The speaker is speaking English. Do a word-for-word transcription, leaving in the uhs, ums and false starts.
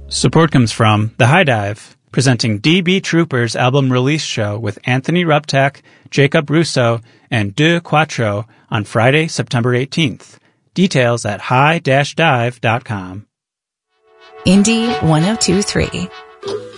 Support comes from The High Dive, presenting D B Trooper's album release show with Anthony Ruptak, Jacob Russo, and Deux Quattro on Friday, September eighteenth. Details at high dash dive dot com. Indie one oh two point three.